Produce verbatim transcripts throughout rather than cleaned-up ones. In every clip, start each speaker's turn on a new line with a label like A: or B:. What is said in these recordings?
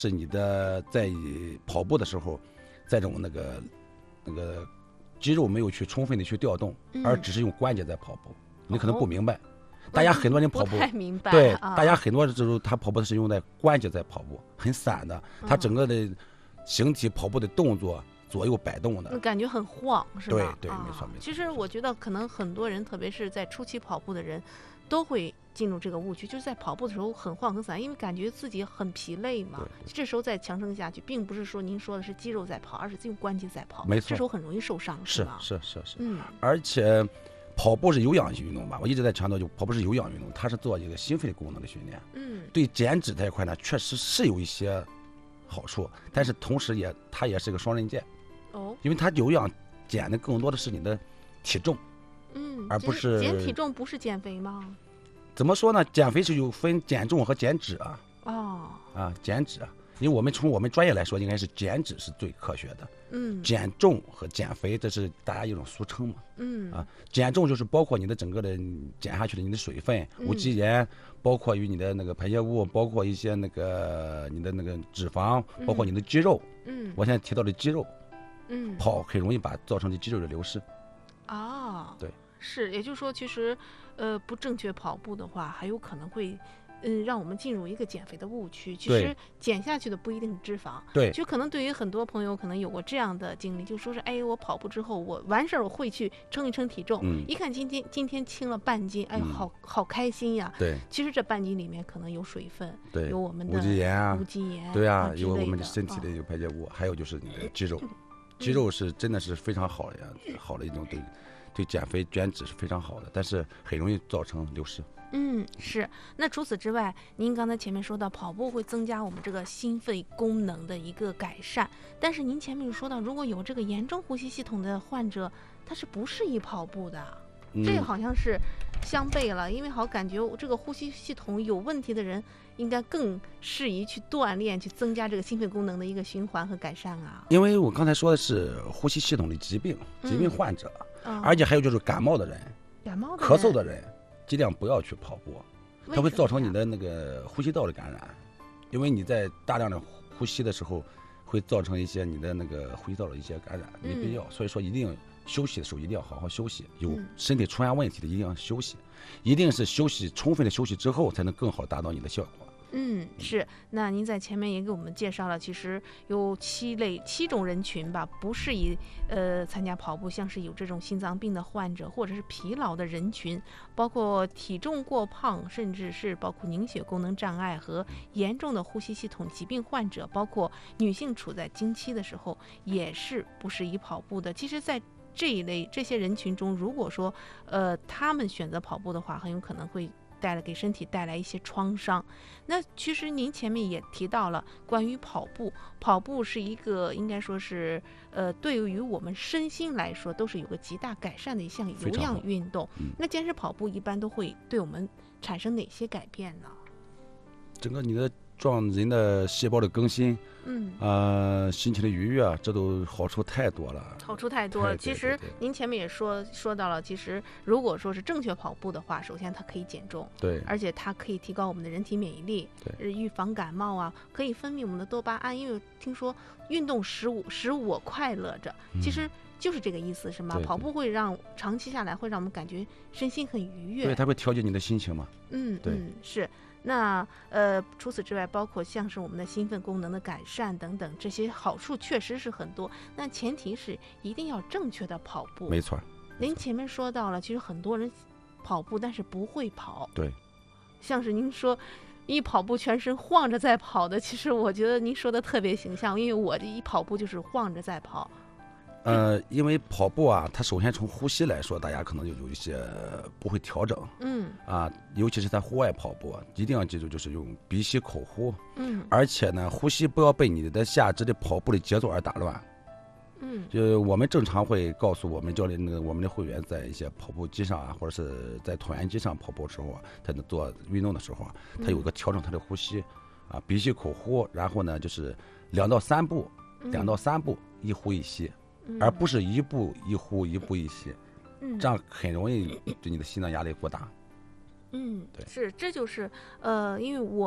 A: 是你的在跑步的时候，在这种那个那个肌肉没有去充分的去调动，
B: 嗯、
A: 而只是用关节在跑步，你可能不明白。哦、大家很多人跑步，
B: 不太明白
A: 对，
B: 啊、
A: 大家很多时候他跑步的是用在关节在跑步，很散的，他整个的形体跑步的动作左右摆动的，
B: 感觉很晃，是吧？
A: 对对，
B: 啊、
A: 没错没错。
B: 其实我觉得可能很多人，特别是在初期跑步的人，都会进入这个误区，就是在跑步的时候很晃很散，因为感觉自己很疲累嘛。这时候再强撑下去，并不是说您说的是肌肉在跑，而是用关节在跑。
A: 没错，
B: 这时候很容易受伤，
A: 是
B: 吗？
A: 是是是。
B: 嗯，
A: 而且跑步是有氧运动吧？我一直在强调，就跑步是有氧运动，它是做一个心肺功能的训练。
B: 嗯，
A: 对减脂这一块呢，确实是有一些好处，但是同时也它也是个双刃剑。
B: 哦，
A: 因为它有氧减的更多的是你的体重。
B: 嗯，
A: 而不是
B: 减体重不是减肥吗？
A: 怎么说呢？减肥是有分减重和减脂啊。
B: 哦，
A: 啊，减脂，因为我们从我们专业来说，应该是减脂是最科学的。
B: 嗯，
A: 减重和减肥这是大家一种俗称嘛。
B: 嗯，
A: 啊，减重就是包括你的整个的减下去的你的水分、无机盐，包括于你的那个排泄物，包括一些那个你的那个脂肪，包括你的肌肉。
B: 嗯，
A: 我现在提到的肌肉，
B: 嗯，
A: 跑很容易把造成的肌肉的流失。
B: 啊，
A: 对。
B: 是，也就是说，其实，呃，不正确跑步的话，还有可能会，嗯，让我们进入一个减肥的误区。其实减下去的不一定是脂肪，
A: 对，
B: 就可能对于很多朋友可能有过这样的经历，就说是，哎，我跑步之后，我完事儿我会去称一称体重，
A: 嗯、
B: 一看今天今天轻了半斤，哎，好、嗯、好开心呀。
A: 对，
B: 其实这半斤里面可能有水分，
A: 对，
B: 有我们的
A: 无机盐啊，
B: 无机盐，
A: 对啊，
B: 啊
A: 有我们身体的有排泄物，啊、还有就是你的肌肉，肌肉是真的是非常好的呀，好的一种对。对减肥减脂是非常好的，但是很容易造成流失。
B: 嗯，是。那除此之外，您刚才前面说到跑步会增加我们这个心肺功能的一个改善，但是您前面说到，如果有这个严重呼吸系统的患者，他是不适宜跑步的，嗯、这好像是相悖了，因为好感觉这个呼吸系统有问题的人，应该更适宜去锻炼，去增加这个心肺功能的一个循环和改善啊。
A: 因为我刚才说的是呼吸系统的疾病，疾病患者。嗯
B: 哦、
A: 而且还有就是感冒的人、
B: 感冒的
A: 咳嗽的人，尽量不要去跑步，它会造成你的那个呼吸道的感染。因为你在大量的呼吸的时候，会造成一些你的那个呼吸道的一些感染，没必要。嗯、所以说，一定休息的时候一定要好好休息。有身体出现问题的一定要休息，嗯、一定是休息充分的休息之后，才能更好达到你的效果。
B: 嗯，是。那您在前面也给我们介绍了，其实有七类七种人群吧，不适宜呃参加跑步，像是有这种心脏病的患者，或者是疲劳的人群，包括体重过胖，甚至是包括凝血功能障碍和严重的呼吸系统疾病患者，包括女性处在经期的时候也是不适宜跑步的。其实，在这一类这些人群中，如果说呃他们选择跑步的话，很有可能会带来给身体带来一些创伤。那其实您前面也提到了关于跑步，跑步是一个应该说是呃对于我们身心来说都是有个极大改善的一项有氧运动。
A: 嗯、
B: 那坚持跑步一般都会对我们产生哪些改变呢？
A: 整个你的撞人的细胞的更新，
B: 嗯，
A: 呃，心情的愉悦，这都好处太多了，
B: 好处太多了。其实您前面也说说到了，其实如果说是正确跑步的话，首先它可以减重，
A: 对，
B: 而且它可以提高我们的人体免疫力，
A: 对，
B: 预防感冒啊，可以分泌我们的多巴胺。因为听说运动使我使我快乐着，其实就是这个意思，是吗？
A: 对对，
B: 跑步会让长期下来会让我们感觉身心很愉悦，
A: 对，它会调节你的心情嘛。
B: 嗯，
A: 对，
B: 嗯，是。那呃，除此之外，包括像是我们的心肺功能的改善等等，这些好处确实是很多。那前提是一定要正确的跑步。
A: 没错。
B: 您前面说到了，其实很多人跑步，但是不会跑。
A: 对。
B: 像是您说一跑步全身晃着在跑的，其实我觉得您说的特别形象，因为我这一跑步就是晃着在跑。
A: 呃，因为跑步啊，它首先从呼吸来说，大家可能就有一些不会调整，
B: 嗯，
A: 啊，尤其是在户外跑步，一定要记住，就是用鼻吸口呼，
B: 嗯，
A: 而且呢，呼吸不要被你的下肢的跑步的节奏而打乱，
B: 嗯，
A: 就我们正常会告诉我们教练，那个我们的会员在一些跑步机上啊，或者是在椭圆机上跑步的时候啊，他在做运动的时候啊，他有个调整他的呼吸，啊，鼻吸口呼，然后呢就是两到三步，两到三步一呼一吸。而不是一步一呼一步一吸，
B: 嗯，
A: 这样很容易对你的心脏压力过大。
B: 嗯，
A: 对，
B: 是，这就是呃，因为我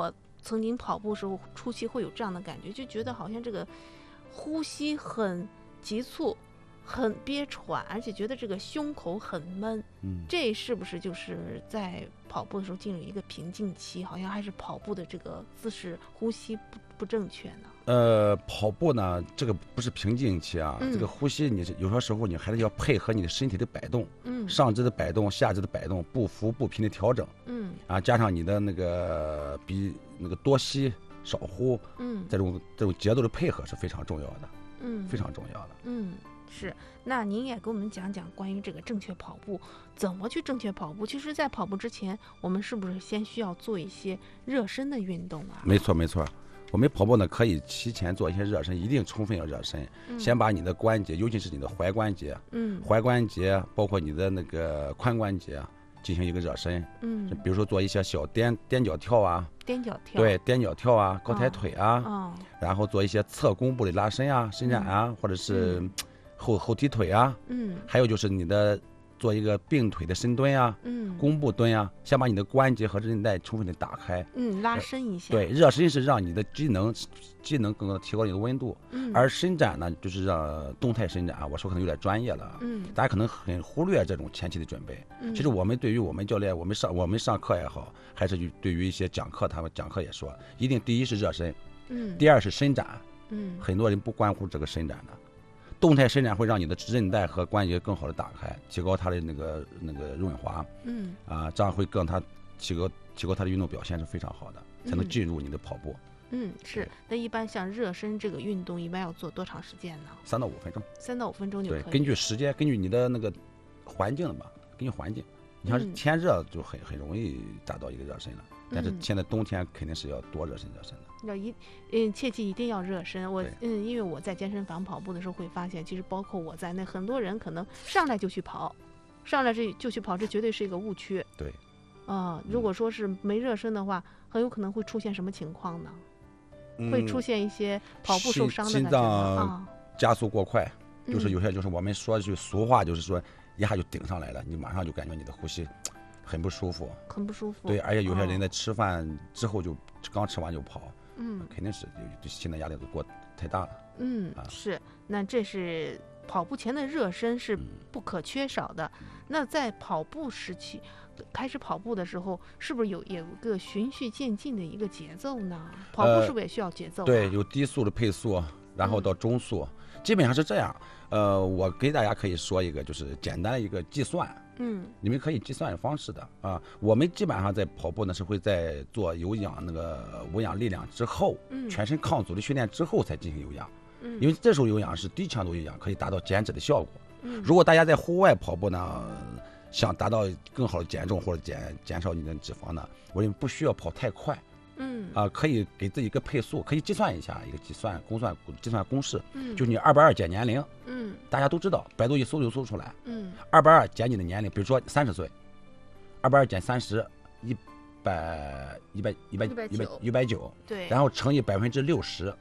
B: 曾经跑步时候初期会有这样的感觉，就觉得好像这个呼吸很急促，很憋喘，而且觉得这个胸口很闷。
A: 嗯，
B: 这是不是就是在跑步的时候进入一个瓶颈期？好像还是跑步的这个姿势、呼吸不不正确呢？
A: 呃，跑步呢，这个不是瓶颈期啊，
B: 嗯、
A: 这个呼吸你是有些时候你还是要配合你的身体的摆动，
B: 嗯，
A: 上肢的摆动、下肢的摆动、步幅步频的调整，
B: 嗯，
A: 啊，加上你的那个比那个多吸少呼，
B: 嗯，
A: 这种这种节奏的配合是非常重要的，
B: 嗯，
A: 非常重要的，
B: 嗯。是，那您也给我们讲讲关于这个正确跑步，怎么去正确跑步？其实，在跑步之前，我们是不是先需要做一些热身的运动啊？
A: 没错，没错。我们跑步呢，可以提前做一些热身，一定充分要热身，
B: 嗯、
A: 先把你的关节，尤其是你的踝关节，
B: 嗯，
A: 踝关节包括你的那个髋关节进行一个热身，
B: 嗯，
A: 比如说做一些小踮踮脚跳啊，
B: 踮脚跳，
A: 对，踮脚跳啊，高抬腿啊，
B: 哦、
A: 然后做一些侧弓部的拉伸啊、伸展啊，
B: 嗯、
A: 或者是。嗯后后踢腿啊，
B: 嗯，
A: 还有就是你的做一个并腿的深蹲啊，
B: 嗯，
A: 弓步蹲啊，先把你的关节和韧带充分的打开，
B: 嗯，拉伸一下。
A: 对，热身是让你的机能机能更提高你的温度，
B: 嗯，
A: 而伸展呢，就是让动态伸展啊。我说可能有点专业了，
B: 嗯，
A: 大家可能很忽略这种前期的准备。
B: 嗯，
A: 其实我们对于我们教练，我们上我们上课也好，还是对于一些讲课，他们讲课也说，一定第一是热身，
B: 嗯，
A: 第二是伸展，
B: 嗯，
A: 很多人不关乎这个伸展的。动态伸展会让你的韧带和关节更好的打开，提高它的那个那个润滑，
B: 嗯，
A: 啊，这样会更它提高提高它的运动表现是非常好的，才能进入你的跑步。
B: 嗯，是。那一般像热身这个运动，一般要做多长时间呢？
A: 三到五分钟。
B: 三到五分钟就可以。
A: 对，根据时间，根据你的那个环境吧，根据环境。你像是天热就很很容易达到一个热身了，但是现在冬天肯定是要多热身热身的。
B: 要一嗯，切记一定要热身。我嗯，因为我在健身房跑步的时候会发现，其实包括我在内，很多人可能上来就去跑，上来这就去跑，这绝对是一个误区。
A: 对。
B: 啊、呃，如果说是没热身的话，很有可能会出现什么情况呢？
A: 嗯、
B: 会出现一些跑步受伤的
A: 心脏加速过快，
B: 啊、
A: 就是有些就是我们说句俗话，就是说一下就顶上来了，你马上就感觉你的呼吸很不舒服，
B: 很不舒服。
A: 对，而且有些人在吃饭之后就、哦、刚吃完就跑。
B: 嗯，
A: 肯定是对心理压力都过太大了。
B: 嗯，啊、是。那这是跑步前的热身是不可缺少的。
A: 嗯、
B: 那在跑步时期开始跑步的时候，是不是有有一个循序渐进的一个节奏呢？跑步是不是也需要节奏、啊呃？
A: 对，有低速的配速，然后到中速，嗯、基本上是这样。呃，我给大家可以说一个就是简单的一个计算。
B: 嗯，
A: 你们可以计算方式的啊。我们基本上在跑步呢是会在做有氧那个无氧力量之后，
B: 嗯，
A: 全身抗阻力训练之后才进行有氧，
B: 嗯，
A: 因为这时候有氧是低强度有氧，可以达到减脂的效果。
B: 嗯，
A: 如果大家在户外跑步呢，想达到更好的减重或者减减少你的脂肪呢，我认为不需要跑太快。
B: 嗯
A: 啊，可以给自己一个配速，可以计算一下一个计算公算计算公式，
B: 嗯，
A: 就是你二百二减年龄，
B: 嗯，
A: 大家都知道，百度一搜就搜出来，
B: 嗯，
A: 二百二减你的年龄，比如说三十岁，二百二减三十，一百一百一百一百一百九，
B: 对，
A: 然后乘以百分之六十，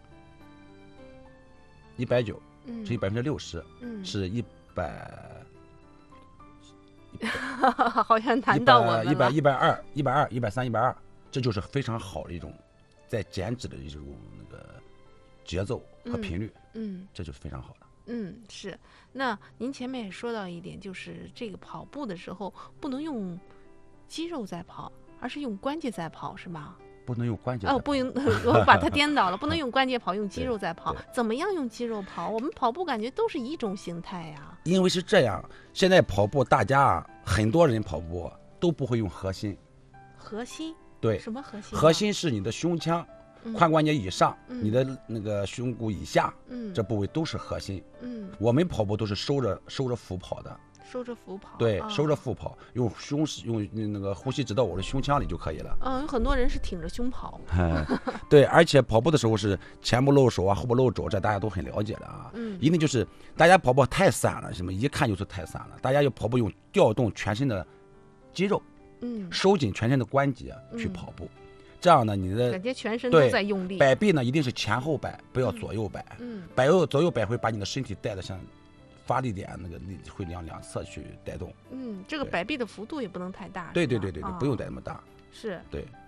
A: 一百九乘以百分之六十，
B: 嗯，
A: 是一百，
B: 好像谈到我们了，
A: 一百一百二一百二一百三一百二。这就是非常好的一种在减脂的一种那个节奏和频率，
B: 嗯，嗯
A: 这就是非常好的。
B: 嗯，是。那您前面也说到一点，就是这个跑步的时候不能用肌肉在跑，而是用关节在跑，是吗？
A: 不能用关节
B: 哦，不用，我把它颠倒了，不能用关节跑，用肌肉在跑。怎么样用肌肉跑？我们跑步感觉都是一种形态呀。
A: 因为是这样，现在跑步大家很多人跑步都不会用核心。
B: 核心？
A: 对，
B: 什么核心？
A: 核心是你的胸腔、
B: 嗯、
A: 髋关节以上、
B: 嗯、
A: 你的那个胸骨以下，
B: 嗯，
A: 这部位都是核心。
B: 嗯，
A: 我们跑步都是收着收着腹跑的，
B: 收着腹跑。
A: 对，
B: 哦、
A: 收着腹跑，用胸用那个呼吸直到我的胸腔里就可以了。
B: 嗯，有很多人是挺着胸跑。
A: 对，而且跑步的时候是前不露手啊，后不露肘，这大家都很了解的啊。
B: 嗯，
A: 一定就是大家跑步太散了，什么一看就是太散了。大家要跑步用调动全身的肌肉，
B: 嗯，
A: 收紧全身的关节去跑步。嗯，这样呢，你的
B: 感觉全身都在用力。
A: 摆臂呢，一定是前后摆，不要左右摆。
B: 嗯，
A: 摆右左右摆会把你的身体带的像发力点那个力会两两侧去带动。
B: 嗯，这个摆臂的幅度也不能太大。
A: 对对对对对，
B: 哦、
A: 不用带那么大。
B: 是。
A: 对。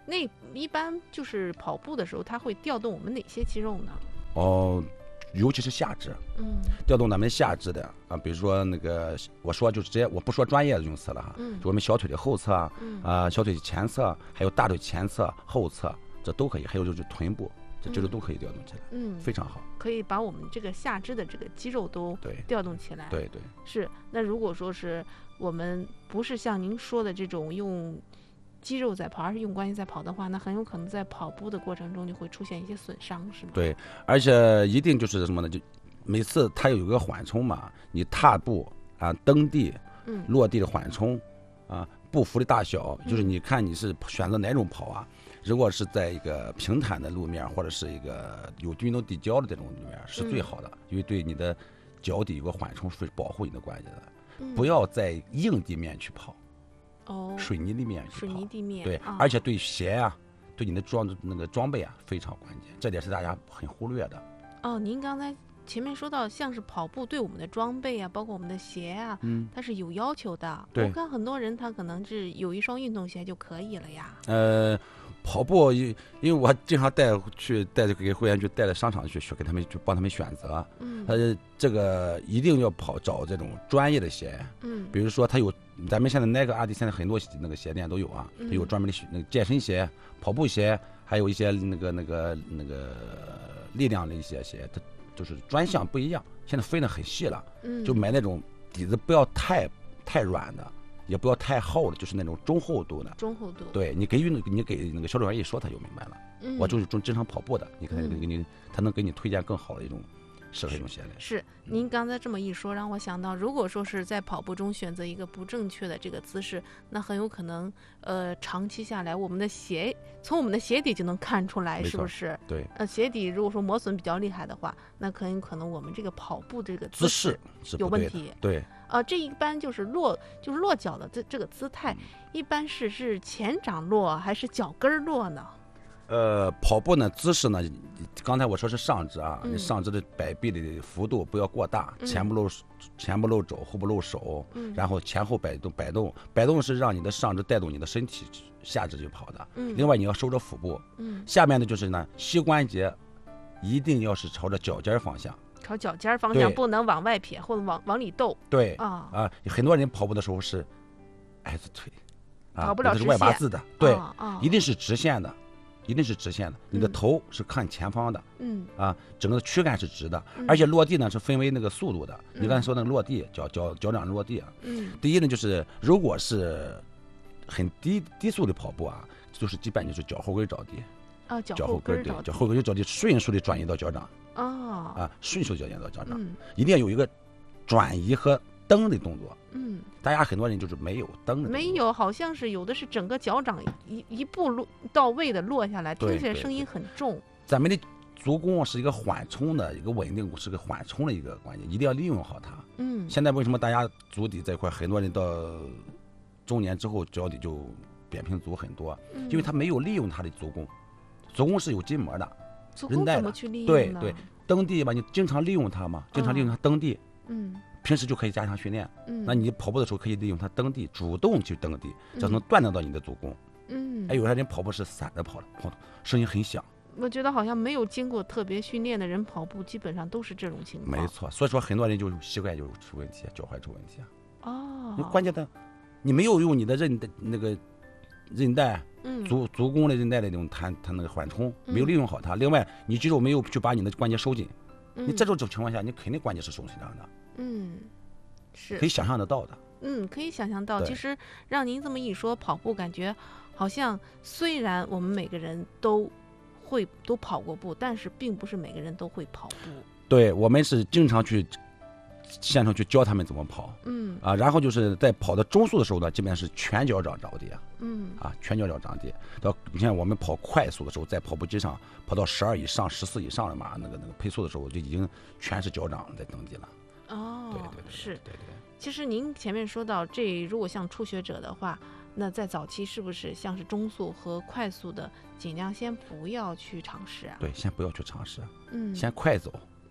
B: 那一般就是跑步的时候，它会调动我们哪些肌肉呢？
A: 哦，尤其是下肢，
B: 嗯，
A: 调动咱们下肢的啊，比如说那个，我说就直接我不说专业的用词了哈，
B: 嗯，
A: 就我们小腿的后侧啊、
B: 嗯
A: 呃，小腿前侧，还有大腿前侧、后侧，这都可以，还有就是臀部，这肌肉都可以调动起来，
B: 嗯，
A: 非常好。
B: 可以把我们这个下肢的这个肌肉都
A: 对
B: 调动起来。
A: 对对，
B: 是。那如果说是我们不是像您说的这种用肌肉在跑，而是用关节在跑的话，那很有可能在跑步的过程中就会出现一些损伤，是吗？
A: 对，而且一定就是什么呢？就每次它有一个缓冲嘛，你踏步啊、蹬地、
B: 嗯，
A: 落地的缓冲啊、步幅的大小，就是你看你是选择哪种跑啊？如果是在一个平坦的路面，或者是一个有运动地胶的这种路面，是最好的，
B: 嗯、
A: 因为对你的脚底有个缓冲，是保护你的关节的。
B: 嗯、
A: 不要在硬地面去跑，
B: 哦，
A: 水泥地面去跑，
B: 水泥地面，
A: 对，
B: 啊、
A: 而且对鞋啊，对你的装那个装备啊非常关键，这点是大家很忽略的。
B: 哦，您刚才前面说到，像是跑步对我们的装备啊，包括我们的鞋啊，
A: 嗯，
B: 它是有要求的。
A: 对，
B: 我看很多人他可能是有一双运动鞋就可以了呀。
A: 呃。跑步，因因为我经常带去带给会员去带到商场去，去给他们去帮他们选择。
B: 嗯，
A: 呃，这个一定要跑找这种专业的鞋。
B: 嗯，
A: 比如说他有，咱们现在耐克、阿迪现在很多那个鞋店都有啊，它有专门的那个健身鞋、跑步鞋，还有一些那个那个那个力量的一些鞋，它就是专项不一样。现在分得很细了，
B: 嗯，
A: 就买那种底子不要太太软的。也不要太厚的，就是那种中厚度的。
B: 中厚度。对，
A: 你给运动，你给那个销售员一说，他就明白了。
B: 嗯，
A: 我就是经常跑步的，你看给你，他能给你推荐更好的一种适合一种鞋类。
B: 是，您刚才这么一说，让我想到，如果说是在跑步中选择一个不正确的这个姿势，那很有可能，呃，长期下来，我们的鞋从我们的鞋底就能看出来，是不是？
A: 对。
B: 呃，鞋底如果说磨损比较厉害的话，那很有可能我们这个跑步这个
A: 姿势
B: 有问题。
A: 对。
B: 呃，这一般就是落，就是落脚的这这个姿态，一般是是前掌落还是脚跟落呢？
A: 呃，跑步呢，姿势呢，刚才我说是上肢啊，
B: 嗯、
A: 你上肢的摆臂的幅度不要过大，
B: 嗯、
A: 前不露前不露肘，后不露手，
B: 嗯、
A: 然后前后摆动摆动，摆动是让你的上肢带动你的身体下肢去跑的。
B: 嗯、
A: 另外你要收着腹部，
B: 嗯、
A: 下面的就是呢，膝关节一定要是朝着脚尖方向。
B: 朝脚尖方向，不能往外撇或者往往里斗。
A: 对
B: 啊
A: 啊，很多人跑步的时候是矮着腿，啊，
B: 跑不了直线，
A: 是外八字的，对，
B: 啊啊、
A: 一定是直线的，一定是直线的。你的头是看前方的，
B: 嗯
A: 啊，整个躯干是直的，
B: 嗯、
A: 而且落地呢是分为那个速度的。
B: 嗯、
A: 你刚才说那个落地，脚脚脚掌落地啊，
B: 嗯，
A: 第一呢就是如果是很低低速的跑步啊，就是基本就是脚后跟着地，
B: 啊，脚
A: 后
B: 跟
A: 对，脚后跟着地，迅速的转移到脚掌。
B: 哦、
A: 啊，迅速转移到脚掌，
B: 嗯，
A: 一定要有一个转移和蹬的动作。
B: 嗯，
A: 大家很多人就是没有蹬的动作，
B: 没有，好像是有的是整个脚掌一一步落到位的落下来，听起来声音很重。
A: 咱们的足弓是一个缓冲的一个稳定，是个缓冲的一个关键，一定要利用好它。
B: 嗯，
A: 现在为什么大家足底这块很多人到中年之后脚底就扁平足很多，
B: 嗯、
A: 因为他没有利用他的足弓，足弓是有筋膜的。
B: 足弓怎么去利用
A: 对对，蹬地吧，你经常利用它嘛，经常利用它蹬地，
B: 嗯，
A: 平时就可以加强训练。
B: 嗯，
A: 那你跑步的时候可以利用它蹬地，主动去蹬地，这能锻炼到你的足弓。
B: 嗯，
A: 哎，有些人跑步是散着跑的，跑的声音很响。
B: 我觉得好像没有经过特别训练的人跑步，基本上都是这种情况。
A: 没错，所以说很多人就膝盖就出问题，脚踝出问题啊。
B: 哦，
A: 你关键的，你没有用你的韧带那个韧带。足足弓的韧带的那种弹弹那个缓冲没有利用好它，嗯、另外你肌肉没有去把你的关节收紧，
B: 嗯、
A: 你这种情况下你肯定关节是松弛的。
B: 嗯，是
A: 可以想象得到的。
B: 嗯，可以想象到。其实让您这么一说，跑步感觉好像虽然我们每个人都会都跑过步，但是并不是每个人都会跑步。
A: 对，我们是经常去现场去教他们怎么跑，
B: 嗯
A: 啊，然后就是在跑到中速的时候呢，基本上是全脚掌着地啊，
B: 嗯
A: 啊，全脚掌着地。到你看我们跑快速的时候，在跑步机上跑到十二以上、十四以上的马那个那个配速的时候，就已经全是脚掌在蹬地了。
B: 哦，
A: 对对对，
B: 是，
A: 对对。
B: 其实您前面说到这，如果像初学者的话，那在早期是不是像是中速和快速的，尽量先不要去尝试啊？
A: 对，先不要去尝试，
B: 嗯，
A: 先快走。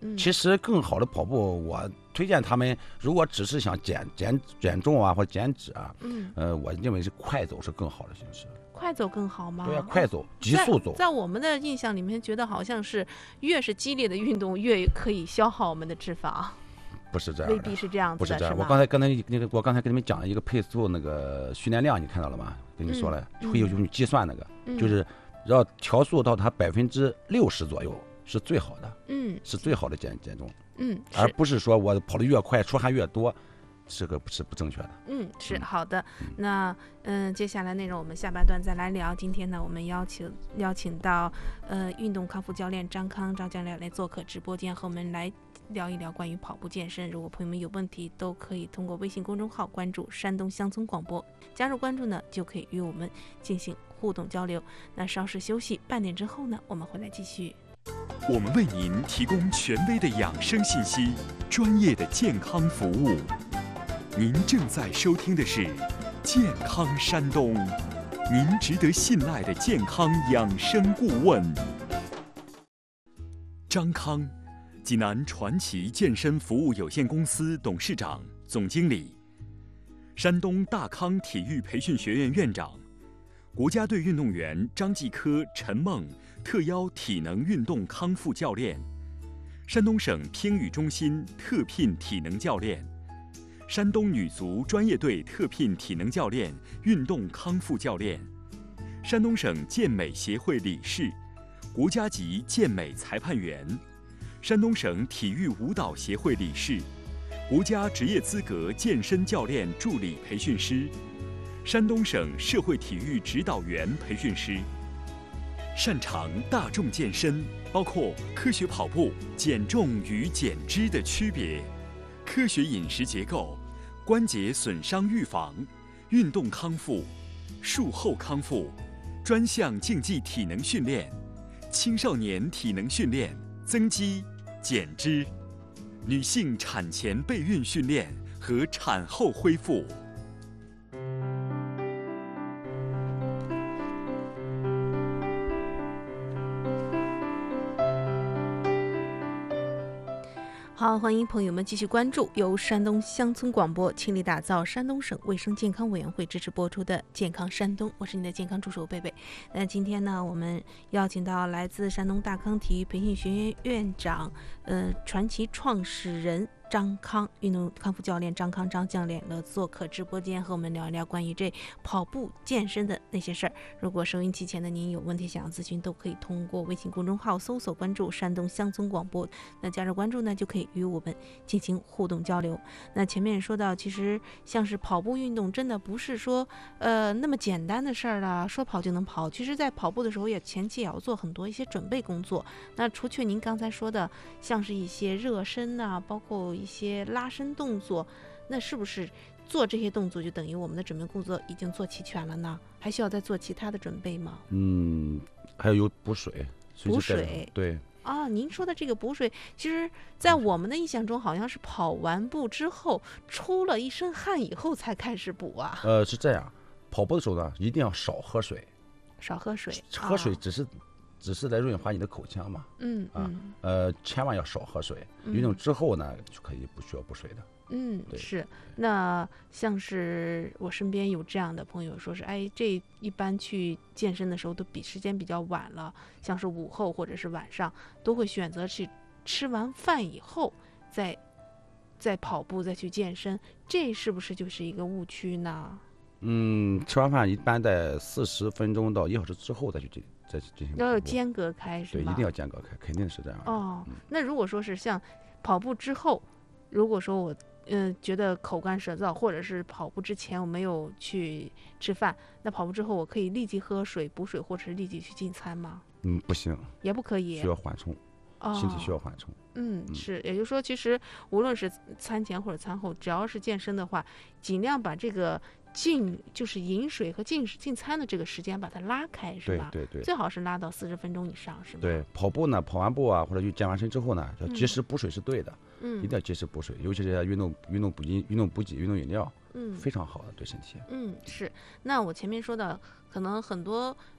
B: 嗯，
A: 其实更好的跑步，我推荐他们，如果只是想减减减重啊或减脂啊，
B: 嗯，
A: 呃，我认为是快走是更好的形式。
B: 快走更好吗？
A: 对呀、啊，快走，急速走。
B: 在，在我们的印象里面，觉得好像是越是激烈的运动，越可以消耗我们的脂肪。
A: 不是这样的，
B: 未必是这样子的，
A: 不是这样。
B: 是
A: 我刚才刚才那个，我刚才跟你们讲了一个配速那个训练量，你看到了吗？跟你说了，
B: 嗯、
A: 会有用计算那个，
B: 嗯、
A: 就是要调速到它百分之六十左右是最好的，
B: 嗯，
A: 是最好的减减重，
B: 嗯，
A: 而不是说我跑得越快，出汗越多。这个是不正确的。
B: 嗯，是好的。那嗯，接下来内容我们下半段再来聊。今天呢，我们邀请邀请到呃运动康复教练张康张教练来做客直播间，和我们来聊一聊关于跑步健身。如果朋友们有问题，都可以通过微信公众号关注山东乡村广播，加入关注呢，就可以与我们进行互动交流。那稍事休息，半点之后呢，我们会来继续。
C: 我们为您提供权威的养生信息，专业的健康服务。您正在收听的是健康山东，您值得信赖的健康养生顾问张康，济南传奇健身服务有限公司董事长、总经理，山东大康体育培训学院院长，国家队运动员张继科、陈梦特邀体能运动康复教练，山东省听语中心特聘体能教练，山东女足专业队特聘体能教练、运动康复教练，山东省健美协会理事，国家级健美裁判员，山东省体育舞蹈协会理事，国家职业资格健身教练助理培训师，山东省社会体育指导员培训师，擅长大众健身，包括科学跑步、减重与减脂的区别，科学饮食结构、关节损伤预防、运动康复、术后康复、专项竞技体能训练、青少年体能训练、增肌、减脂、女性产前备孕训练和产后恢复。
B: 好，欢迎朋友们继续关注由山东乡村广播倾力打造山东省卫生健康委员会支持播出的健康山东，我是你的健康助手贝贝。那今天呢，我们邀请到来自山东大康体育培训学院院长，呃，传奇创始人张康，运动康复教练张康张教练的做客直播间，和我们聊一聊关于这跑步健身的那些事儿。如果收音机前的您有问题想要咨询，都可以通过微信公众号搜索关注山东乡村广播，那加入关注呢，就可以与我们进行互动交流。那前面也说到，其实像是跑步运动真的不是说呃那么简单的事儿了，说跑就能跑。其实在跑步的时候也前期也要做很多一些准备工作。那除却您刚才说的像是一些热身啊，包括一些拉伸动作，那是不是做这些动作就等于我们的准备工作已经做齐全了呢？还需要再做其他的准备吗？
A: 嗯，还有补水，
B: 补水，
A: 对
B: 啊，您说的这个补水，其实在我们的印象中好像是跑完步之后出了一身汗以后才开始补啊。
A: 呃，是这样，跑步的时候呢，一定要少喝水，
B: 少喝水，
A: 喝水只是、啊、只是来润滑你的口腔嘛。
B: 嗯
A: 啊，呃，千万要少喝水。
B: 嗯、
A: 运动之后呢，就可以不需要补水的。
B: 嗯，是。那像是我身边有这样的朋友说是，哎，这一般去健身的时候都比时间比较晚了，像是午后或者是晚上，都会选择去吃完饭以后再再跑步再去健身，这是不是就是一个误区呢？
A: 嗯，吃完饭一般在四十分钟到一小时之后再去进再去进行。
B: 要有间隔开是吗？
A: 对，一定要间隔开，肯定是这样的。
B: 哦、
A: 嗯，
B: 那如果说是像跑步之后，如果说我嗯、呃，觉得口干舌燥，或者是跑步之前我没有去吃饭，那跑步之后我可以立即喝水补水，或者是立即去进餐吗？
A: 嗯，不行，
B: 也不可以，
A: 需要缓冲，
B: 哦、
A: 身体需要缓冲。
B: 嗯，是，也就是说，其实无论是餐前或者餐后，只要是健身的话，尽量把这个进就是饮水和进进餐的这个时间把它拉开，是吧？
A: 对对对，
B: 最好是拉到四十分钟以上，是吧？
A: 对，跑步呢，跑完步啊，或者就健完身之后呢，要及时补水是对的。
B: 嗯，
A: 一定要及时补水，尤其是运动运动补给、运动补给、运动饮料，
B: 嗯，
A: 非常好的对身体。
B: 嗯，是。那我前面说的，可能很多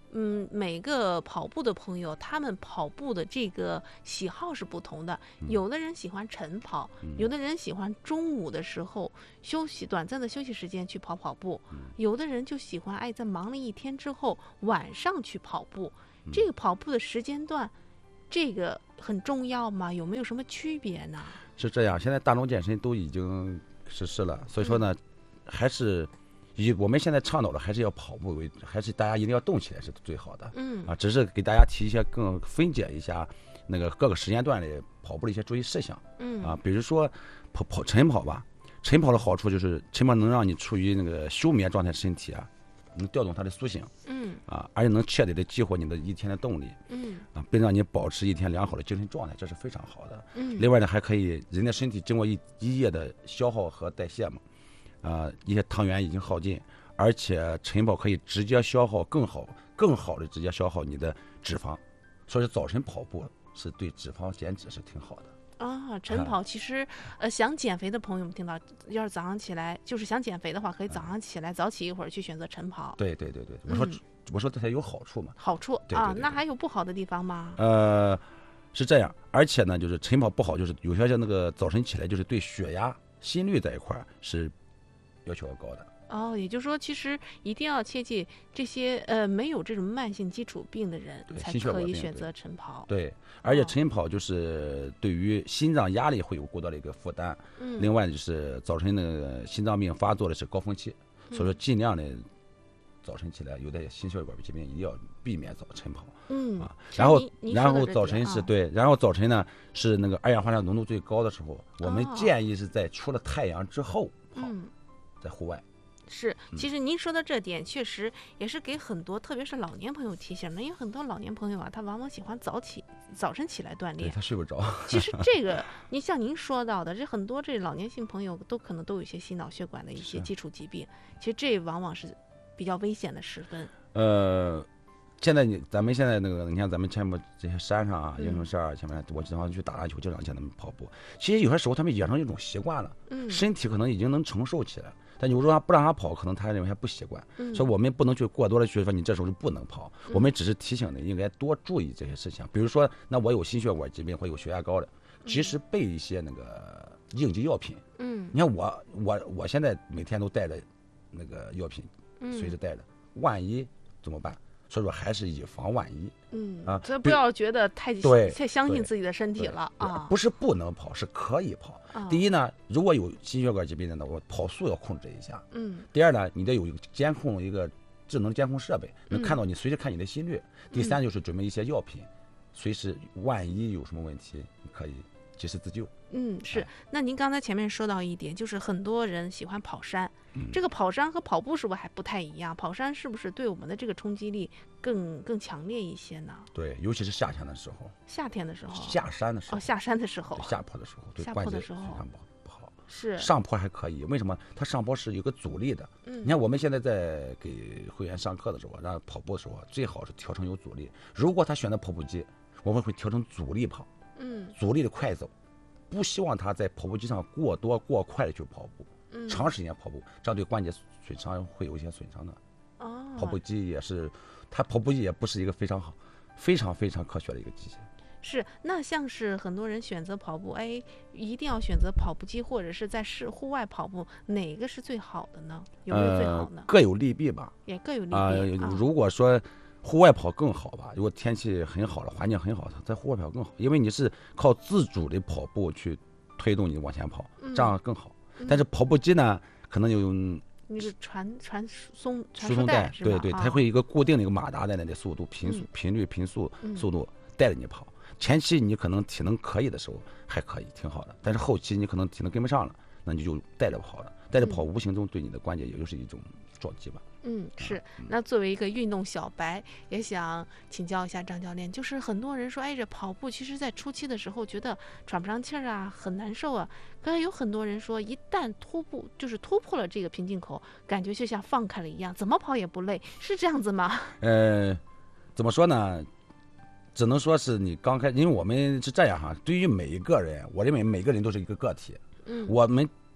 B: 嗯，每个跑步的朋友，他们跑步的这个喜好是不同的。有的人喜欢晨跑，
A: 嗯、
B: 有的人喜欢中午的时候休息短暂的休息时间去跑跑步，
A: 嗯、
B: 有的人就喜欢哎，在忙了一天之后晚上去跑步。
A: 嗯、
B: 这个跑步的时间段，这个很重要吗？有没有什么区别呢？
A: 是这样，现在大众健身都已经实施了，所以说呢，嗯、还是。以我们现在倡导的还是要跑步为，还是大家一定要动起来是最好的。
B: 嗯
A: 啊，只是给大家提一些更分解一下那个各个时间段的跑步的一些注意事项。
B: 嗯
A: 啊，比如说跑跑晨跑吧，晨跑的好处就是晨跑能让你处于那个休眠状态，身体啊能调动它的苏醒。
B: 嗯
A: 啊，而且能彻底的激活你的一天的动力。
B: 嗯
A: 啊，并让你保持一天良好的精神状态，这是非常好的。
B: 嗯。
A: 另外呢，还可以人的身体经过一一夜的消耗和代谢嘛，啊，一些糖原已经耗尽。而且晨跑可以直接消耗更好、更好的直接消耗你的脂肪，所以早晨跑步是对脂肪减脂是挺好的。
B: 啊，晨跑其实，呃，想减肥的朋友们听到，要是早上起来，就是想减肥的话，可以早上起来早起一会儿去选择晨跑。
A: 对对对对，我说、嗯、我说这才有好处嘛。
B: 好处
A: 对对对对
B: 啊，那还有不好的地方吗？
A: 呃，是这样，而且呢，就是晨跑不好，就是有些那个早晨起来就是对血压、心率这一块是要求要高的。
B: 哦，也就是说，其实一定要切记这些呃没有这种慢性基础病的人才可以选择晨跑。
A: 对，而且晨跑就是对于心脏压力会有过多的一个负担。
B: 嗯。
A: 另外就是早晨那个心脏病发作的是高峰期，所以说尽量的早晨起来，有的心血管疾病一定要避免早晨跑。
B: 嗯。
A: 啊，然后然后
B: 后
A: 早晨是、啊、对，然后早晨呢是那个二氧化碳浓度最高的时候，我们建议是在出了太阳之后跑，
B: 嗯、
A: 在户外。
B: 是，其实您说的这点确实也是给很多，特别是老年朋友提醒的，因为很多老年朋友啊，他往往喜欢早起，早晨起来锻炼，
A: 他睡不着。
B: 其实这个，你像您说到的，这很多这老年性朋友都可能都有一些心脑血管的一些基础疾病，其实这往往是比较危险的时分。
A: 呃，现在你咱们现在那个，你看咱们前面这些山上啊，英雄山啊，前面我经常去打篮球，经常见他们跑步。其实有些时候他们养成一种习惯了，
B: 嗯，
A: 身体可能已经能承受起来。但有时候他不让他跑，可能他认为还不习惯，
B: 嗯、
A: 所以我们不能去过多的去说你这时候就不能跑，嗯、我们只是提醒你应该多注意这些事情。比如说，那我有心血管疾病或有血压高的，及时备一些那个应急药品。
B: 嗯，
A: 你看我我我现在每天都带着那个药品，随时带着，嗯、万一怎么办？所以说还是以防万一。
B: 嗯
A: 啊，
B: 所以不要觉得太
A: 对
B: 太相信自己的身体了啊。
A: 不是不能跑，是可以跑。
B: 啊、
A: 第一呢，如果有心血管疾病的呢，我跑速要控制一下。
B: 嗯。
A: 第二呢，你得有一个监控一个智能监控设备，能看到你随时看你的心率。
B: 嗯、
A: 第三就是准备一些药品，随时万一有什么问题，你可以及时自救。
B: 嗯，是。那您刚才前面说到一点，就是很多人喜欢跑山，
A: 嗯、
B: 这个跑山和跑步是不是还不太一样？跑山是不是对我们的这个冲击力更更强烈一些呢？
A: 对，尤其是夏天的时候。
B: 夏天的时候。
A: 下山的时候。
B: 哦，下山的时候。
A: 下坡的时候，对
B: 下坡的时候
A: 非常不不好。
B: 是。
A: 上坡还可以，为什么？它上坡是有个阻力的。
B: 嗯。
A: 你看我们现在在给会员上课的时候，让跑步的时候，最好是调成有阻力。如果他选择跑步机，我们会调成阻力跑。
B: 嗯。
A: 阻力的快走。不希望他在跑步机上过多过快的去跑步，
B: 嗯、
A: 长时间跑步，这样对关节损伤会有一些损伤的。
B: 哦，
A: 跑步机也是，它跑步机也不是一个非常好、非常非常科学的一个机械。
B: 是，那像是很多人选择跑步，哎，一定要选择跑步机或者是在室户外跑步，哪个是最好的呢？有没有最好呢？
A: 呃、各有利弊吧。
B: 也各有利弊
A: 啊、呃。如果说户外跑更好吧，如果天气很好了，环境很好，在户外跑更好，因为你是靠自主的跑步去推动你往前跑，
B: 嗯、
A: 这样更好。
B: 嗯、
A: 但是跑步机呢，可能有
B: 那个传传松
A: 输送带，对对，
B: 啊、
A: 它会有一个固定的一个马达在那的速度、频速、
B: 嗯、
A: 频率、频速、
B: 嗯、
A: 速度带着你跑。前期你可能体能可以的时候还可以，挺好的，但是后期你可能体能跟不上了，那你就带着跑了，带着跑无形中对你的关节也就是一种撞击吧。
B: 嗯，是。那作为一个运动小白，也想请教一下张教练，就是很多人说，哎，这跑步其实在初期的时候觉得喘不上气儿啊，很难受啊。可是有很多人说，一旦突破，就是突破了这个瓶颈口，感觉就像放开了一样，怎么跑也不累，是这样子吗？
A: 呃，怎么说呢？只能说是你刚开，因为我们是这样哈，对于每一个人，我认为每个人都是一个个体。
B: 嗯，
A: 我们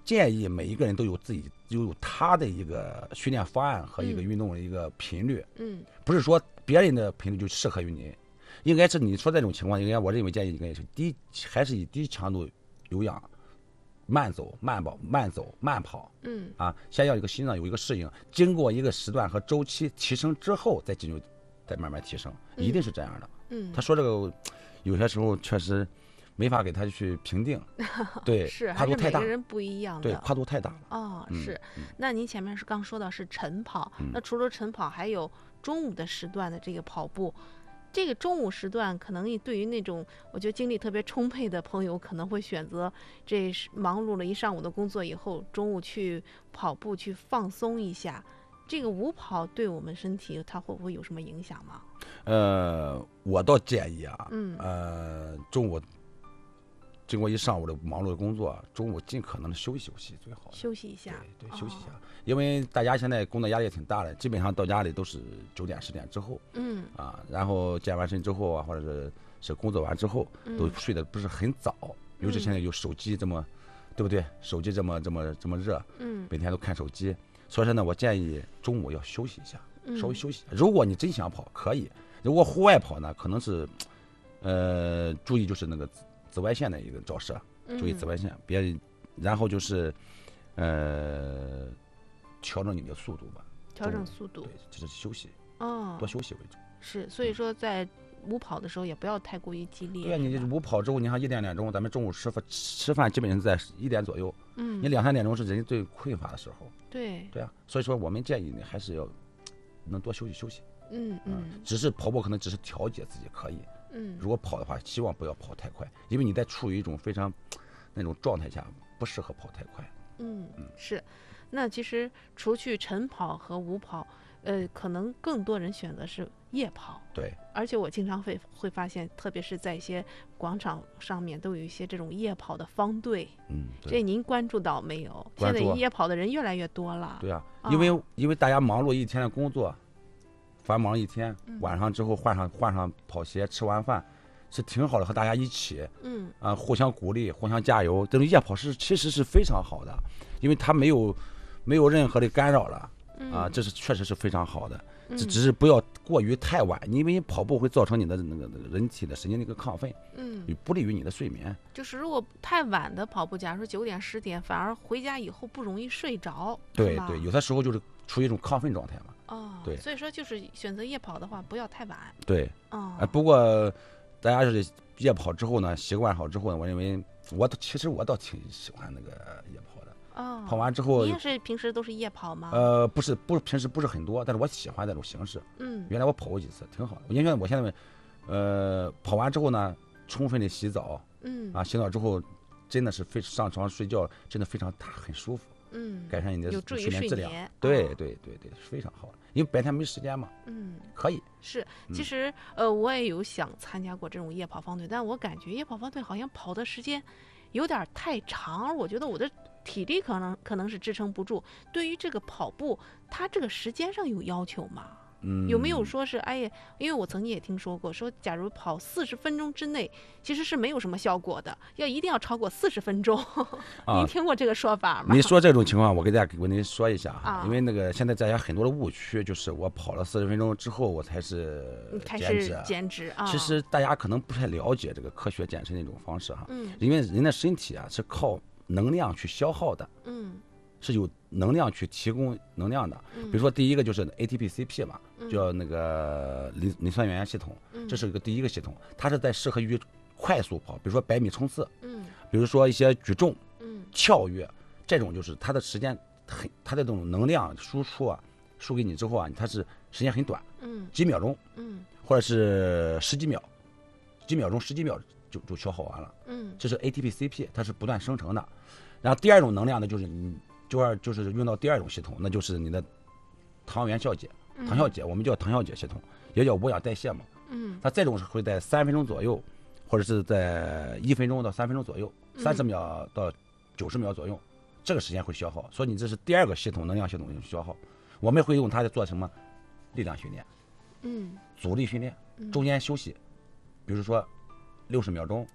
A: 建议每一个人都有自己都有他的一个训练方案和一个运动的一个频率，
B: 嗯，
A: 不是说别人的频率就适合于你，应该是你说这种情况，应该我认为建议应该是低，还是以低强度有氧，慢走、慢跑、慢走、慢跑，
B: 嗯
A: 啊，先要一个心脏有一个适应，经过一个时段和周期提升之后，再进入，再慢慢提升，一定是这样的。
B: 嗯，
A: 他说这个有些时候确实没法给他去评定，对，
B: 是
A: 跨度太大，
B: 还是每个人不一样的，
A: 对，跨度太大了。
B: 哦，
A: 嗯
B: 是。
A: 嗯
B: 那您前面是刚说到是晨跑，
A: 嗯
B: 那除了晨跑，还有中午的时段的这个跑步。这个中午时段，可能对于那种我觉得精力特别充沛的朋友，可能会选择这是忙碌了一上午的工作以后，中午去跑步去放松一下。这个午跑对我们身体，它会不会有什么影响吗？
A: 呃，我倒建议啊，
B: 嗯
A: 呃，中午经过一上午的忙碌的工作，中午尽可能的休息休息最好的。
B: 休息一下，
A: 对对，
B: 哦
A: 休息一下，因为大家现在工作压力也挺大的，基本上到家里都是九点十点之后
B: 嗯
A: 啊，然后健完身之后啊，或者是是工作完之后，都
B: 嗯
A: 睡得不是很早，尤其现在有手机这么，对不对？手机这么这么这么热，
B: 嗯
A: 每天都看手机，所以说呢，我建议中午要休息一下，
B: 嗯
A: 稍微休息一下。如果你真想跑，可以；如果户外跑呢，可能是，呃，注意就是那个紫紫外线的一个照射，注意紫外线，别，然后就是，呃，调整你的速度吧，
B: 调整速度
A: 对，，就是休息，
B: 哦，
A: 多休息为主。
B: 是，所以说在午跑的时候也不要太过于激烈。
A: 对呀、你
B: 是吧
A: 午跑之后，你看一点点钟，咱们中午吃饭吃饭基本上在一点左右，
B: 嗯，
A: 你两三点钟是人最匮乏的时候，
B: 对，
A: 对啊，所以说我们建议你还是要能多休息休息。
B: 嗯嗯
A: 只是跑步可能只是调节自己可以，
B: 嗯，
A: 如果跑的话，希望不要跑太快，因为你在处于一种非常那种状态下，不适合跑太快。
B: 嗯是。那其实除去晨跑和午跑，呃，可能更多人选择是夜跑。
A: 对，
B: 而且我经常会会发现，特别是在一些广场上面，都有一些这种夜跑的方队。
A: 嗯，
B: 这
A: 对，
B: 您关注到没有？现在
A: 关注啊
B: 夜跑的人越来越多了。
A: 对啊，
B: 啊
A: 因为因为大家忙碌一天的工作，繁忙一天，
B: 嗯
A: 晚上之后换上换上跑鞋，吃完饭，是挺好的，和大家一起
B: 嗯
A: 啊、互相鼓励，互相加油。这种夜跑是其实是非常好的，因为它没有没有任何的干扰了
B: 嗯
A: 啊，这是确实是非常好的。
B: 嗯
A: 只只是不要过于太晚，因为跑步会造成你的那个那个人体的神经的一个亢奋，
B: 嗯，
A: 不利于你的睡眠。
B: 就是如果太晚的跑步，假如说九点十点，反而回家以后不容易睡着。是吧
A: 对对，有的时候就是处于一种亢奋状态嘛。
B: 哦，
A: 对
B: 所以说就是选择夜跑的话，不要太晚。
A: 对，
B: 哦，
A: 哎，不过大家是夜跑之后呢，习惯好之后呢，我认为我其实我倒挺喜欢那个夜跑的。
B: 哦，
A: 跑完之后
B: 您，是平时都是夜跑吗？
A: 呃，不是不是平时不是很多，但是我喜欢这种形式。
B: 嗯
A: 原来我跑过几次，挺好的。因为我现在，呃，跑完之后呢，充分的洗澡
B: 嗯
A: 啊，洗澡之后真的是非上床睡觉真的非常大，很舒服。
B: 嗯，
A: 改善你的
B: 有助于
A: 睡眠质量。
B: 睡眠。
A: 对
B: 哦
A: 对对对，是非常好的，因为白天没时间嘛，
B: 嗯。
A: 可以。
B: 是，其
A: 嗯
B: 实呃，我也有想参加过这种夜跑方队，但我感觉夜跑方队好像跑的时间有点儿太长，我觉得我的体力可能可能是支撑不住。对于这个跑步，它这个时间上有要求吗？
A: 嗯，
B: 有没有说是哎呀？因为我曾经也听说过，说假如跑四十分钟之内，其实是没有什么效果的，要一定要超过四十分钟。
A: 啊
B: 您听过这个说法吗？
A: 你说这种情况，我给大家给您说一下哈，
B: 啊
A: 因为那个现在大家很多的误区，就是我跑了四十分钟之后，我才是
B: 嗯开
A: 减脂
B: 始。减脂啊。
A: 其实大家可能不太了解这个科学减脂的一种方式哈，
B: 嗯
A: 因为人的身体啊是靠能量去消耗的，
B: 嗯
A: 是有能量去提供能量的。
B: 嗯，
A: 比如说第一个就是 A T P C P 嘛，
B: 嗯
A: 叫那个磷磷酸原系统，
B: 嗯
A: 这是一个第一个系统，它是在适合于快速跑，比如说百米冲刺，
B: 嗯
A: 比如说一些举重、
B: 嗯
A: 跳跃，这种就是它的时间很，它的这种能量输出啊，输给你之后啊，它是时间很短，
B: 嗯
A: 几秒钟
B: 嗯
A: 或者是十几秒，几秒钟、十几秒就就消耗完了。
B: 嗯
A: 这是 A T P C P，它是不断生成的。然后第二种能量呢，就是你就要就是用到第二种系统，那就是你的糖原效解，糖效解我们叫糖效解系统，也叫无氧代谢嘛。
B: 嗯
A: 它这种是会在三分钟左右，或者是在一分钟到三分钟左右，三十秒到九十秒左右，这个时间会消耗。所以你这是第二个系统，能量系统消耗。我们会用它来做什么？力量训练、
B: 嗯
A: 阻力训练，中间休息，比如说六十秒钟，或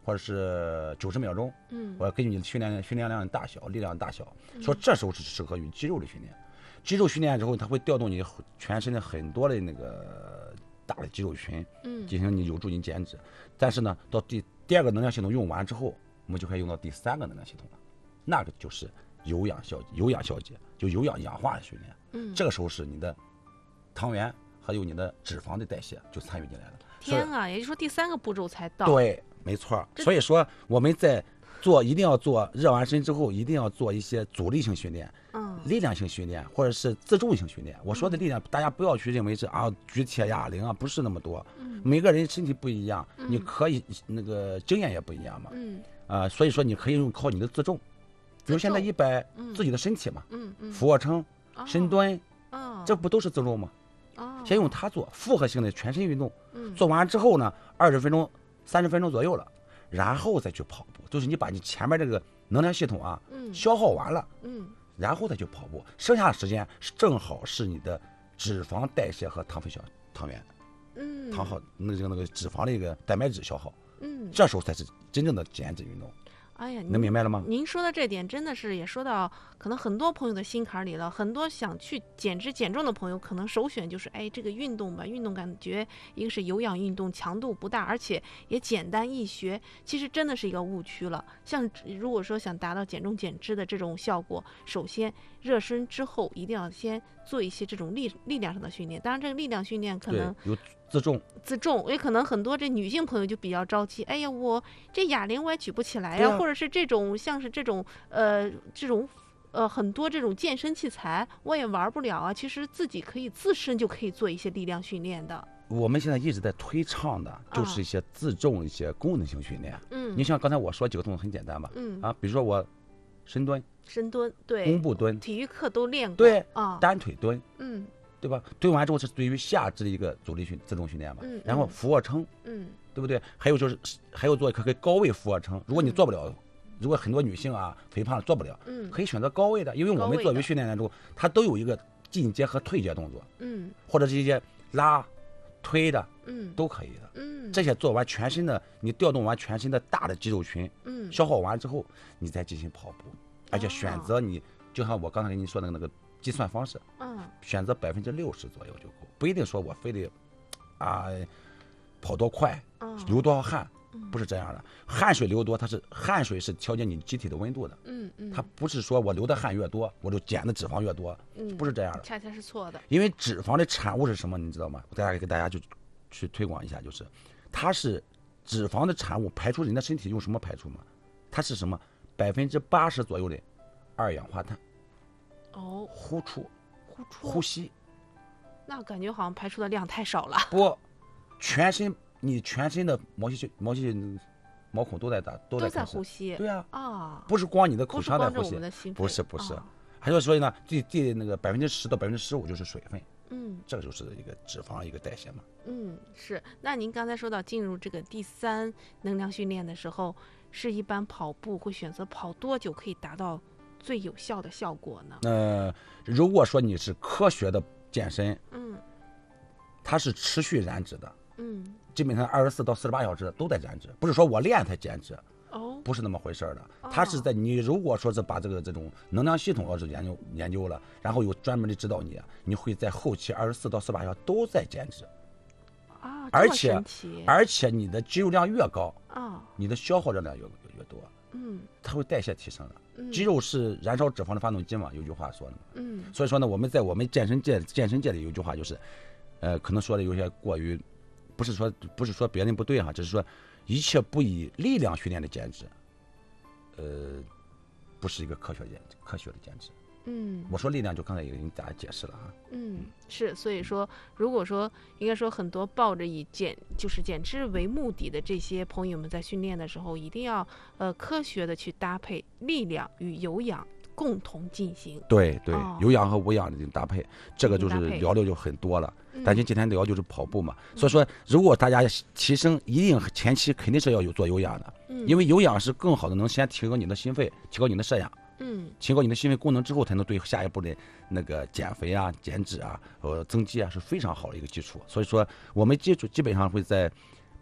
A: 或者是九十秒钟，
B: 嗯，
A: 我要根据你的训练训练量的大小、力量的大小，说这时候是适合于肌肉的训练。肌肉训练之后，它会调动你全身的很多的那个大的肌肉群，
B: 嗯，
A: 进行你有助你减脂。但是呢，到第第二个能量系统用完之后，我们就可以用到第三个能量系统了，那个就是有氧消有氧消解，就有氧氧化的训练。
B: 嗯，
A: 这个时候是你的糖原还有你的脂肪的代谢就参与进来了。
B: 天啊，也就是说第三个步骤才到。
A: 对，没错。所以说我们在做一定要做热完身之后，一定要做一些阻力性训练，
B: 嗯，
A: 力量性训练或者是自重性训练。我说的力量，大家不要去认为是啊举铁哑铃啊，不是那么多。
B: 嗯，
A: 每个人身体不一样，
B: 嗯
A: 你可以那个经验也不一样嘛。
B: 嗯，
A: 啊、呃，所以说你可以用靠你的自重，比如现在一百、
B: 嗯、
A: 自己的身体嘛，
B: 嗯嗯，
A: 俯卧撑、
B: 哦、
A: 深蹲，
B: 哦，
A: 这不都是自重吗？
B: 哦，
A: 先用它做复合性的全身运动，
B: 嗯，
A: 做完之后呢，二十分钟、三十分钟左右了，然后再去跑步，就是你把你前面这个能量系统啊，
B: 嗯，
A: 消耗完了，
B: 嗯，
A: 然后再去跑步，剩下的时间是正好是你的脂肪代谢和糖分消糖原，
B: 嗯，
A: 糖耗那个那个脂肪的一个蛋白质消耗，
B: 嗯，
A: 这时候才是真正的减脂运动。
B: 哎呀，
A: 能明白了吗？
B: 您说的这点真的是也说到可能很多朋友的心坎里了。很多想去减脂减重的朋友，可能首选就是哎这个运动吧，运动感觉一个是有氧运动，强度不大，而且也简单易学。其实真的是一个误区了。像如果说想达到减重减脂的这种效果，首先热身之后一定要先做一些这种力力量上的训练。当然，这个力量训练可能
A: 有自重，
B: 自重也可能很多这女性朋友就比较着急，哎呀，我这哑铃我也举不起来呀、啊，或者是这种像是这种呃这种呃很多这种健身器材我也玩不了啊。其实自己可以自身就可以做一些力量训练的。
A: 我们现在一直在推倡的就是一些自重、一些功能性训练。
B: 嗯，
A: 你像刚才我说几个动作很简单吧？
B: 嗯
A: 啊，比如说我深蹲、
B: 深蹲，对，
A: 弓步蹲，
B: 体育课都练过。
A: 对
B: 啊，
A: 单腿蹲，
B: 嗯。
A: 对吧？蹲完之后是对于下肢的一个阻力训自重训练嘛，
B: 嗯，
A: 然后俯卧撑，
B: 嗯，对
A: 不对？还有就是还有做可可以高位俯卧撑，如果你做不了，嗯、如果很多女性啊肥胖做不了，
B: 嗯，
A: 可以选择高位的，因为我们作为训练当中，它都有一个进阶和退阶动作，
B: 嗯，
A: 或者是一些拉、推的，
B: 嗯，
A: 都可以的，
B: 嗯，
A: 这些做完全身的，你调动完全身的大的肌肉群，
B: 嗯，
A: 消耗完之后，你再进行跑步，而且选择你，就像我刚才跟你说的那个。计算方式，
B: 嗯，
A: 选择百分之六十左右就够，不一定说我非得啊跑多快，
B: 嗯，
A: 流多少汗，不是这样的。汗水流多，它是汗水是调节你机体的温度的，
B: 嗯嗯，
A: 它不是说我流的汗越多，我就减的脂肪越多，
B: 嗯，
A: 不是这样的，
B: 恰恰是错的。
A: 因为脂肪的产物是什么，你知道吗？我大概给大家就去推广一下，就是它是脂肪的产物，排出人的身体用什么排出嘛？它是什么？百分之八十左右的二氧化碳。
B: 哦，
A: 呼出，
B: 呼出，
A: 呼吸，
B: 那感觉好像排出的量太少了。
A: 不，全身你全身的毛细毛细毛孔都在打，都在
B: 都在呼吸。
A: 对呀，
B: 啊，
A: 不是光你的口腔在呼吸，
B: 不
A: 是不是。
B: 啊、
A: 还有所以呢，第第那个百分之十到百分之十五就是水分，
B: 嗯，
A: 这个就是一个脂肪一个代谢嘛。
B: 嗯，是。那您刚才说到进入这个第三能量训练的时候，是一般跑步会选择跑多久可以达到最有效的效果呢？
A: 呃，如果说你是科学的健身，
B: 嗯，
A: 它是持续燃脂的，
B: 嗯，
A: 基本上二十四到四十八小时都在燃脂，不是说我练才减脂，
B: 哦，
A: 不是那么回事的。它是在你如果说是把这个这种能量系统要是研究研究了，然后有专门的指导你，你会在后期二十四到四十八小时都在减脂。
B: 啊，
A: 而且而且你的肌肉量越高
B: 啊，
A: 你的消耗热量越越多，
B: 嗯，
A: 它会代谢提升的。
B: 嗯、
A: 肌肉是燃烧脂肪的发动机嘛，有句话说的嘛。
B: 嗯，
A: 所以说呢，我们在我们健身界健身界里有句话就是，呃，可能说的有些过于，不是说不是说别人不对哈，只是说一切不以力量训练的减脂，呃，不是一个科学减科学的减脂。
B: 嗯，
A: 我说力量就刚才也给大家解释了啊。
B: 嗯，是，所以说，如果说应该说很多抱着以减就是减脂为目的的这些朋友们在训练的时候，一定要呃科学的去搭配力量与有氧共同进行。
A: 对对，
B: 哦、
A: 有氧和无氧的搭配，这个就是聊聊就很多了。但是今天聊就是跑步嘛，嗯、所以说如果大家提升，一定前期肯定是要有做有氧的，
B: 嗯、
A: 因为有氧是更好的能先提高你的心肺，提高你的摄氧。
B: 嗯，
A: 提高你的心肺功能之后，才能对下一步的那个减肥啊、减脂啊、呃增肌啊是非常好的一个基础。所以说，我们基础基本上会在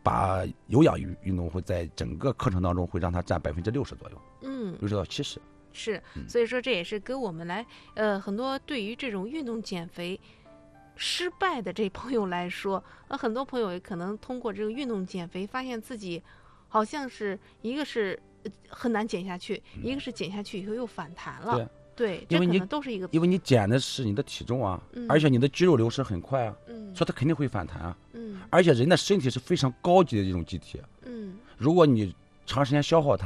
A: 把有氧运运动会在整个课程当中会让它占百分之六十左右，
B: 嗯，
A: 六十到七十。
B: 是，
A: 嗯
B: 所以说这也是给我们来，呃，很多对于这种运动减肥失败的这朋友来说，呃，很多朋友也可能通过这个运动减肥，发现自己好像是一个是呃很难减下去，一个是减下去以后又反弹了。
A: 对
B: 对，
A: 因为你
B: 这可能都是一个，
A: 因为你减的是你的体重啊，
B: 嗯
A: 而且你的肌肉流失很快啊，
B: 嗯
A: 所以它肯定会反弹啊。
B: 嗯
A: 而且人的身体是非常高级的一种机体，
B: 嗯
A: 如果你长时间消耗它。